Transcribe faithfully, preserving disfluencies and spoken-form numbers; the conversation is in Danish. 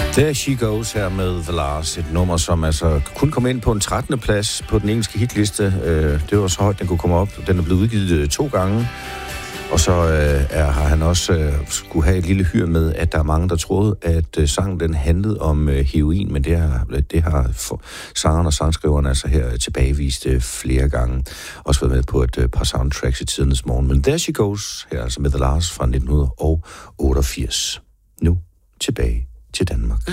There She Goes her med The Lars, et nummer, som altså kun kom ind på en trettende plads på den engelske hitliste. Det var så højt, den kunne komme op. Den er blevet udgivet to gange. Og så øh, er, har han også øh, skulle have et lille hyr med, at der er mange, der troede, at øh, sangen den handlede om øh, heroin, men det har, det har for, sangeren og sangskriveren altså her tilbagevist øh, flere gange. Også været med på et øh, par soundtracks i tidernes morgen. Men There She Goes her altså med The Lars fra nitten otteogfirs. Nu tilbage til Danmark.